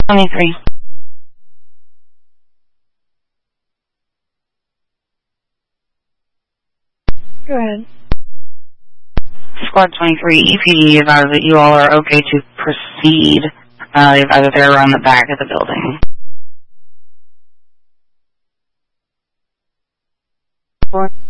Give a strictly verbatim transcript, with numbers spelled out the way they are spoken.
twenty-three. Go ahead. Squad twenty-three, E P D advised that you all are okay to proceed. Uh, they advised that they're around the back of the building. Four.